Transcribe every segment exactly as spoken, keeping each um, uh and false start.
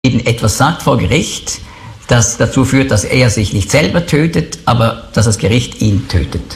eben etwas sagt vor Gericht, das dazu führt, dass er sich nicht selber tötet, aber dass das Gericht ihn tötet.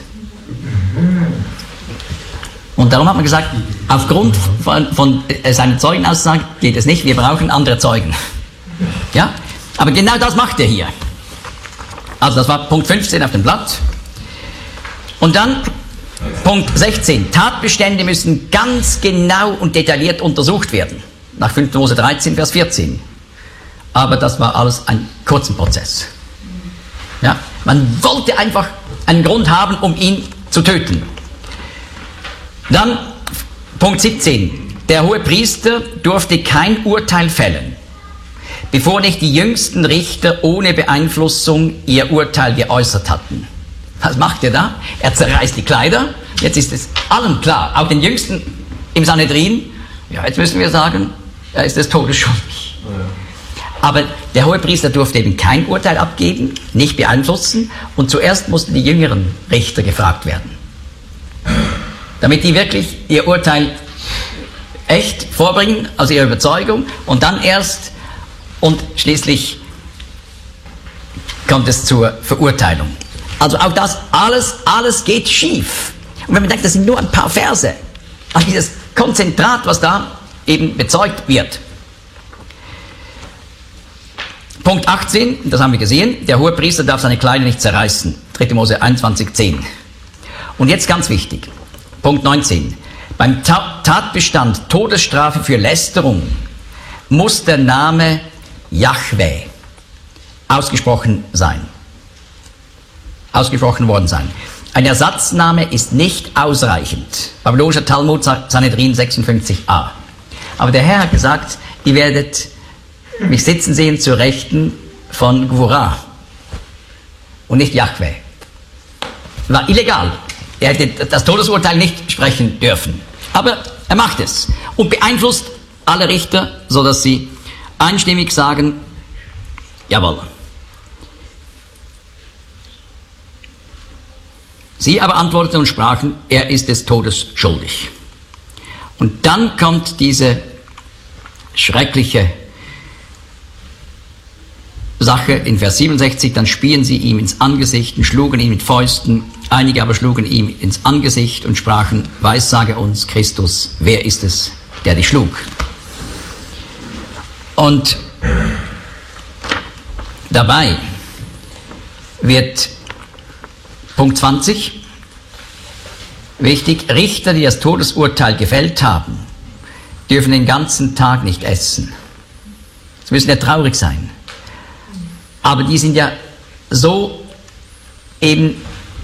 Und darum hat man gesagt, aufgrund von, von seiner Zeugenaussage geht es nicht, wir brauchen andere Zeugen. Ja? Aber genau das macht er hier. Also das war Punkt fünfzehn auf dem Blatt. Und dann Punkt sechzehn. Tatbestände müssen ganz genau und detailliert untersucht werden. Nach fünfter Mose dreizehn, Vers vierzehn. Aber das war alles ein kurzer Prozess. Ja? Man wollte einfach einen Grund haben, um ihn zu töten. Dann Punkt siebzehn. Der hohe Priester durfte kein Urteil fällen, bevor nicht die jüngsten Richter ohne Beeinflussung ihr Urteil geäußert hatten. Was macht er da? Er zerreißt die Kleider. Jetzt ist es allen klar, auch den Jüngsten im Sanhedrin. Ja, jetzt müssen wir sagen, er ist des Todes schuldig. Aber der Hohepriester durfte eben kein Urteil abgeben, nicht beeinflussen. Und zuerst mussten die jüngeren Richter gefragt werden, damit die wirklich ihr Urteil echt vorbringen, aus ihrer Überzeugung. Und dann erst und schließlich kommt es zur Verurteilung. Also auch das, alles, alles geht schief. Und wenn man denkt, das sind nur ein paar Verse, also dieses Konzentrat, was da eben bezeugt wird. Punkt achtzehn, das haben wir gesehen, der Hohepriester darf seine Kleider nicht zerreißen. dritter Mose einundzwanzig, zehn. Und jetzt ganz wichtig, Punkt neunzehn. Beim Ta- Tatbestand Todesstrafe für Lästerung muss der Name Jahwe ausgesprochen sein. Ausgesprochen worden sein. Ein Ersatzname ist nicht ausreichend. Babylonischer Talmud, Sanhedrin sechsundfünfzig a. Aber der Herr hat gesagt, ihr werdet mich sitzen sehen zur Rechten von Gvurah und nicht Jahwe. War illegal. Er hätte das Todesurteil nicht sprechen dürfen. Aber er macht es und beeinflusst alle Richter, sodass sie einstimmig sagen, jawohl. Sie aber antworteten und sprachen, er ist des Todes schuldig. Und dann kommt diese schreckliche Sache in Vers siebenundsechzig, dann spien sie ihm ins Angesicht und schlugen ihn mit Fäusten, einige aber schlugen ihm ins Angesicht und sprachen, weissage uns, Christus, wer ist es, der dich schlug? Und dabei wird Punkt zwanzig wichtig, Richter, die das Todesurteil gefällt haben, dürfen den ganzen Tag nicht essen. Sie müssen ja traurig sein. Aber die sind ja so eben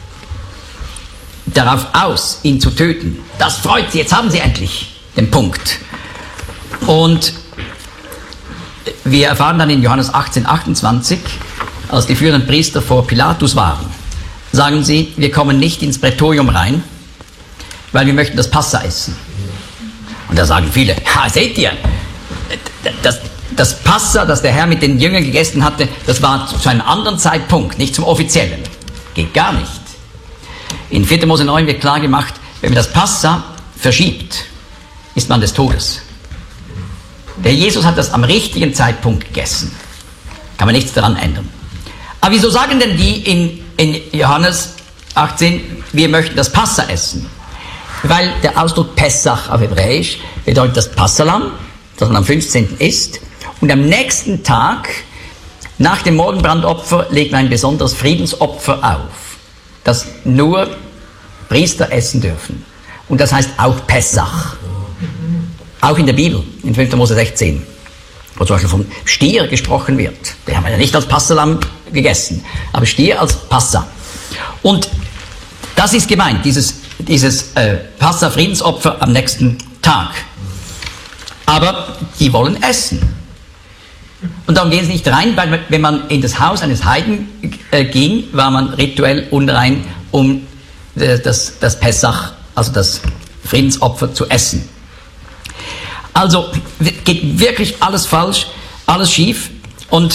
darauf aus, ihn zu töten. Das freut sie, jetzt haben sie endlich den Punkt. Und wir erfahren dann in Johannes achtzehn, achtundzwanzig, als die führenden Priester vor Pilatus waren, sagen sie, wir kommen nicht ins Prätorium rein, weil wir möchten das Passa essen. Und da sagen viele, ha, seht ihr, das, das Passa, das der Herr mit den Jüngern gegessen hatte, das war zu einem anderen Zeitpunkt, nicht zum offiziellen. Geht gar nicht. In vierter Mose neun wird klar gemacht, wenn man das Passa verschiebt, ist man des Todes. Der Jesus hat das am richtigen Zeitpunkt gegessen. Kann man nichts daran ändern. Aber wieso sagen denn die in, in Johannes achtzehn, wir möchten das Passa essen? Weil der Ausdruck Pessach auf Hebräisch bedeutet das Passalam, das man am fünfzehnten isst. Und am nächsten Tag, nach dem Morgenbrandopfer, legt man ein besonderes Friedensopfer auf, das nur Priester essen dürfen. Und das heißt auch Pessach. Auch in der Bibel, in fünfter Mose sechzehn, wo zum Beispiel vom Stier gesprochen wird. Den haben wir ja nicht als Passalam gegessen, aber Stier als Passa. Und das ist gemeint, dieses, dieses äh, Passa-Friedensopfer am nächsten Tag. Aber die wollen essen. Und darum gehen sie nicht rein, weil wenn man in das Haus eines Heiden äh, ging, war man rituell unrein, um äh, das, das Pessach, also das Friedensopfer zu essen. Also geht wirklich alles falsch, alles schief und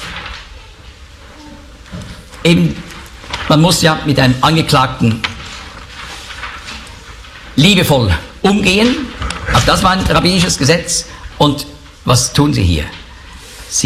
eben, man muss ja mit einem Angeklagten liebevoll umgehen. Also das war ein rabbinisches Gesetz. Und was tun sie hier?